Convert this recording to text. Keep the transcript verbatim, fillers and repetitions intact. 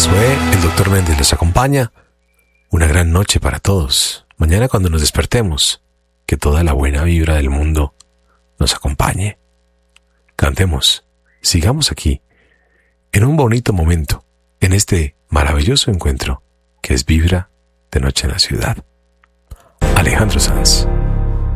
Josué, el doctor Méndez los acompaña. Una gran noche para todos. Mañana cuando nos despertemos, que toda la buena vibra del mundo nos acompañe. Cantemos, sigamos aquí, en un bonito momento, en este maravilloso encuentro que es Vibra de Noche en la Ciudad. Alejandro Sanz.